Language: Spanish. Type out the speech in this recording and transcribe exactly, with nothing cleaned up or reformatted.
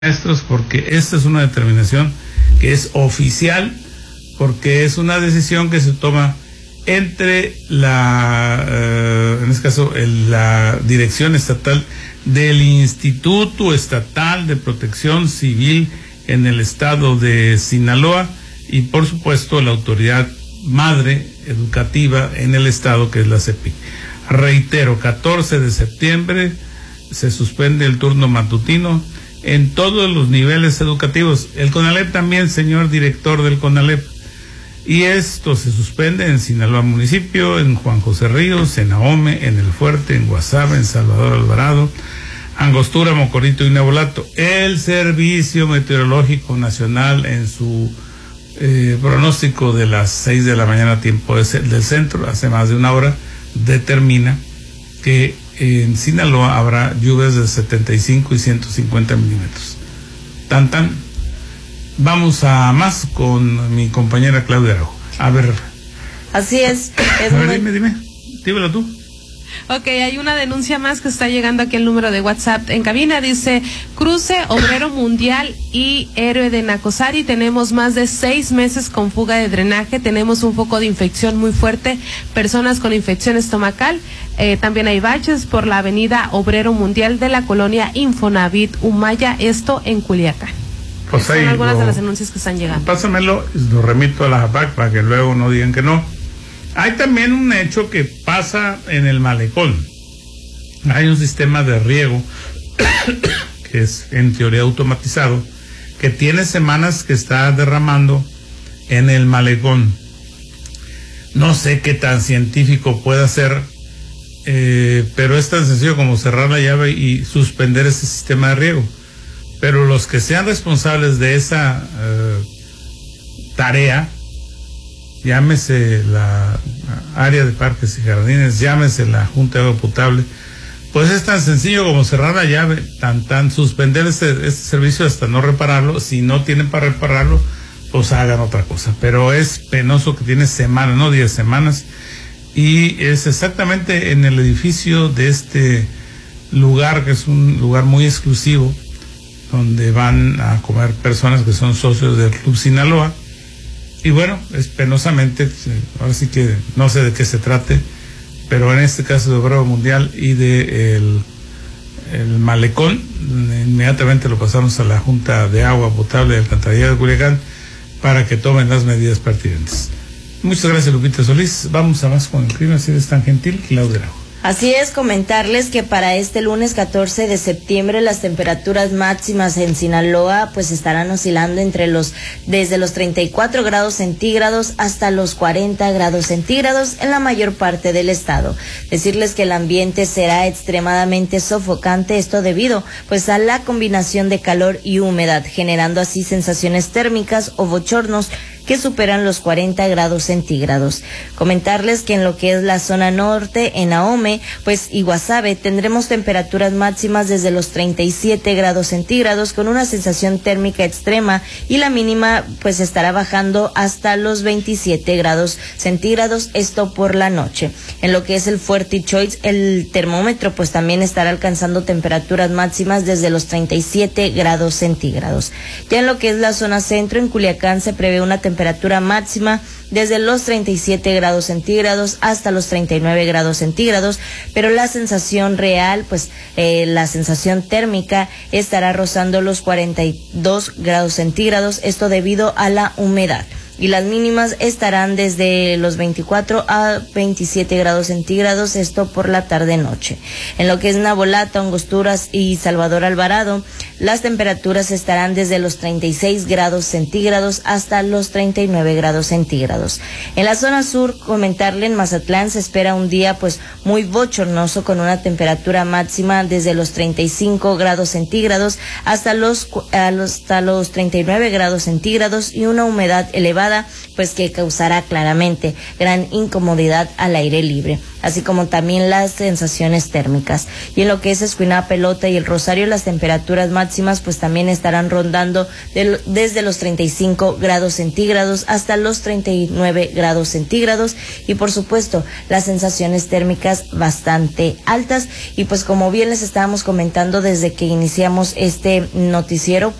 maestros, porque esta es una determinación que es oficial, porque es una decisión que se toma entre la, eh, en este caso, el, la Dirección Estatal del Instituto Estatal de Protección Civil en el estado de Sinaloa y, por supuesto, la autoridad madre educativa en el estado, que es la CEPIC. Reitero, catorce de septiembre se suspende el turno matutino en todos los niveles educativos. El CONALEP también, señor director del CONALEP. Y esto se suspende en Sinaloa Municipio, en Juan José Ríos, en Ahome, en El Fuerte, en Guasave, en Salvador Alvarado, Angostura, Mocorito y Nabolato. El Servicio Meteorológico Nacional, en su eh, pronóstico de las seis de la mañana, tiempo de, del centro, hace más de una hora, determina que en Sinaloa habrá lluvias de setenta y cinco y ciento cincuenta milímetros. Tan tan. Vamos a más con mi compañera Claudia Araujo. A ver. Así es. es a ver, muy... dime, dime. Dímelo tú. Ok, hay una denuncia más que está llegando aquí al número de WhatsApp en cabina. Dice: Cruce Obrero Mundial y Héroe de Nacosari. Tenemos más de seis meses con fuga de drenaje. Tenemos un foco de infección muy fuerte. Personas con infección estomacal. Eh, también hay baches por la avenida Obrero Mundial de la colonia Infonavit Humaya. Esto en Culiacán. Pues son ahí algunas lo, de las denuncias que están llegando. Pásamelo, lo remito a la JAPAC para que luego no digan que no. Hay también un hecho que pasa en el malecón. Hay un sistema de riego que es en teoría automatizado, que tiene semanas que está derramando en el malecón. No sé qué tan científico pueda ser, eh, pero es tan sencillo como cerrar la llave y suspender ese sistema de riego. Pero los que sean responsables de esa eh, tarea, llámese la área de parques y jardines, llámese la Junta de Agua Potable, pues es tan sencillo como cerrar la llave, tan tan suspender este, este servicio hasta no repararlo. Si no tienen para repararlo, pues hagan otra cosa. Pero es penoso que tiene semanas, no diez semanas, y es exactamente en el edificio de este lugar, que es un lugar muy exclusivo, donde van a comer personas que son socios del Club Sinaloa. Y bueno, es penosamente, ahora sí que no sé de qué se trate, pero en este caso de Obrero Mundial y de el, el malecón, inmediatamente lo pasamos a la Junta de Agua Potable y Alcantarillado de Culiacán para que tomen las medidas pertinentes. Muchas gracias, Lupita Solís. Vamos a más con el clima, si eres tan gentil, Claudia Araujo. Así es, comentarles que para este lunes catorce de septiembre las temperaturas máximas en Sinaloa pues estarán oscilando entre los desde los treinta y cuatro grados centígrados hasta los cuarenta grados centígrados en la mayor parte del estado. Decirles que el ambiente será extremadamente sofocante, esto debido pues a la combinación de calor y humedad, generando así sensaciones térmicas o bochornos que superan los cuarenta grados centígrados. Comentarles que en lo que es la zona norte, en Ahome, pues y Guasave, tendremos temperaturas máximas desde los treinta y siete grados centígrados con una sensación térmica extrema, y la mínima pues estará bajando hasta los veintisiete grados centígrados, esto por la noche. En lo que es el Fuerte y Choix, el termómetro pues también estará alcanzando temperaturas máximas desde los treinta y siete grados centígrados. Ya en lo que es la zona centro, en Culiacán, se prevé una temperatura temperatura máxima desde los treinta y siete grados centígrados hasta los treinta y nueve grados centígrados, pero la sensación real, pues eh, la sensación térmica estará rozando los cuarenta y dos grados centígrados, esto debido a la humedad. Y las mínimas estarán desde los veinticuatro a veintisiete grados centígrados, esto por la tarde-noche. En lo que es Nabolato, Angosturas y Salvador Alvarado, las temperaturas estarán desde los treinta y seis grados centígrados hasta los treinta y nueve grados centígrados. En la zona sur, comentarle, en Mazatlán se espera un día pues muy bochornoso, con una temperatura máxima desde los treinta y cinco grados centígrados hasta los, hasta los treinta y nueve grados centígrados y una humedad elevada pesada, pues que causará claramente gran incomodidad al aire libre, así como también las sensaciones térmicas. Y en lo que es Escuinapa, Pelota y el Rosario, las temperaturas máximas pues también estarán rondando de, desde los treinta y cinco grados centígrados hasta los treinta y nueve grados centígrados, y por supuesto las sensaciones térmicas bastante altas. Y pues como bien les estábamos comentando desde que iniciamos este noticiero,